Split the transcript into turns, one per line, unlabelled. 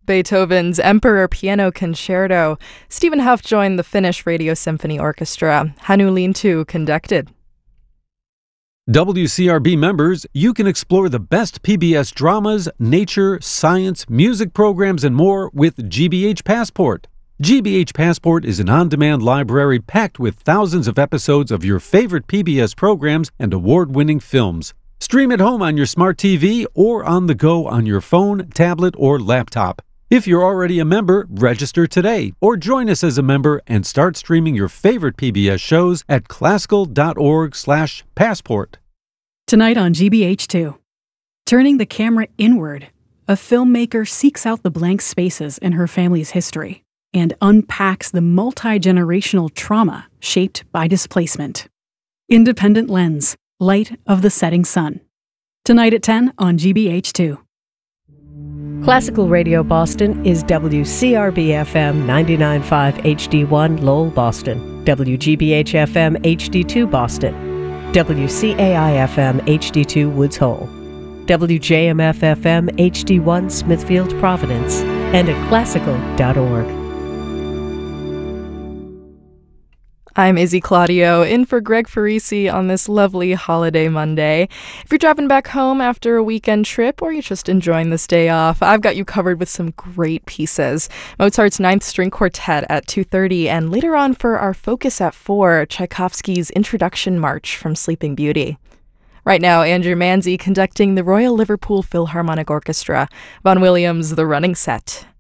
Beethoven's Emperor Piano Concerto. Stephen Huff joined the Finnish Radio Symphony Orchestra. Hannu Lintu conducted.
WCRB members, you can explore the best PBS dramas, nature, science, music programs, and more with GBH Passport. GBH Passport is an on-demand library packed with thousands of episodes of your favorite PBS programs and award-winning films. Stream at home on your smart TV or on the go on your phone, tablet, or laptop. If you're already a member, register today or join us as a member and start streaming your favorite PBS shows at classical.org/passport.
Tonight on GBH2, turning the camera inward, a filmmaker seeks out the blank spaces in her family's history and unpacks the multi-generational trauma shaped by displacement. Independent Lens, Light of the Setting Sun. Tonight at 10 on GBH2.
Classical Radio Boston is WCRB-FM 99.5 HD1 Lowell, Boston, WGBH-FM HD2 Boston, WCAI-FM HD2 Woods Hole, WJMF-FM HD1 Smithfield, Providence, and at classical.org.
I'm Izzy Claudio, in for Greg Farisi on this lovely holiday Monday. If you're driving back home after a weekend trip or you're just enjoying this day off, I've got you covered with some great pieces. Mozart's Ninth String Quartet at 2:30, and later on for our focus at 4, Tchaikovsky's Introduction March from Sleeping Beauty. Right now, Andrew Manzi conducting the Royal Liverpool Philharmonic Orchestra, Vaughan Williams, The Running Set.